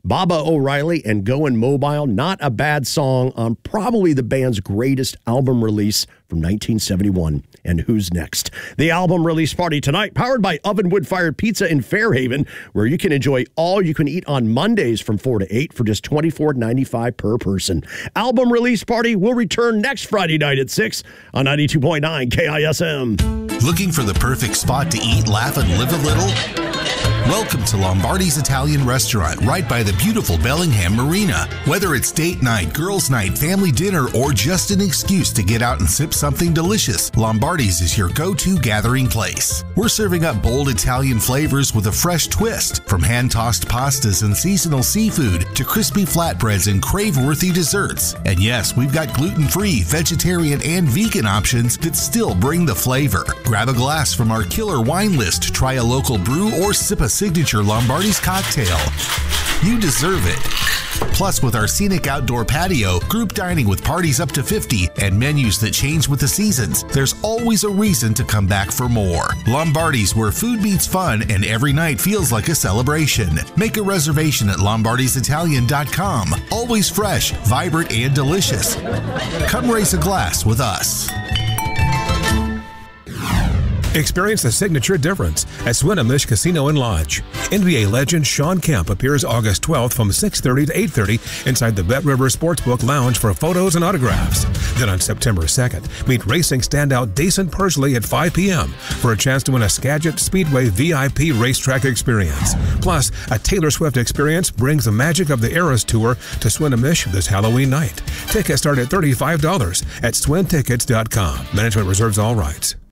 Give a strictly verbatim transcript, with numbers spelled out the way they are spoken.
Baba O'Reilly and Goin' Mobile, not a bad song on probably the band's greatest album release from nineteen seventy-one. And who's next? The album release party tonight, powered by Oven Wood Fired Pizza in Fairhaven, where you can enjoy all you can eat on Mondays from four to eight for just twenty-four ninety-five per person. Album release party will return next Friday night at six on ninety-two point nine K I S M. Looking for the perfect spot to eat, laugh, and live a little? Welcome to Lombardi's Italian Restaurant, right by the beautiful Bellingham Marina. Whether it's date night, girls' night, family dinner, or just an excuse to get out and sip something delicious, Lombardi's is your go-to gathering place. We're serving up bold Italian flavors with a fresh twist, from hand-tossed pastas and seasonal seafood to crispy flatbreads and crave-worthy desserts. And yes, we've got gluten-free, vegetarian, and vegan options that still bring the flavor. Grab a glass from our killer wine list, try a local brew, or sip a signature Lombardi's cocktail. You deserve it. Plus, with our scenic outdoor patio, group dining with parties up to fifty, and menus that change with the seasons, there's always a reason to come back for more. Lombardi's, where food meets fun and every night feels like a celebration. Make a reservation at lombardis italian dot com. Always fresh, vibrant, and delicious. Come raise a glass with us. Experience the signature difference at Swinomish Casino and Lodge. N B A legend Shawn Kemp appears August twelfth from six thirty to eight thirty inside the Bet River Sportsbook Lounge for photos and autographs. Then on September second, meet racing standout Dason Persley at five p.m. for a chance to win a Skagit Speedway V I P racetrack experience. Plus, a Taylor Swift experience brings the magic of the Eras Tour to Swinomish this Halloween night. Tickets start at thirty-five dollars at swin tickets dot com. Management reserves all rights.